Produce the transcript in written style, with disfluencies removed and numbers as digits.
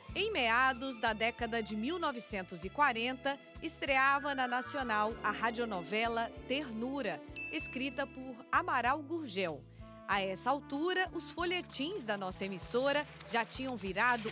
Em meados da década de 1940, estreava na Nacional a radionovela Ternura, escrita por Amaral Gurgel. A essa altura, os folhetins da nossa emissora já tinham virado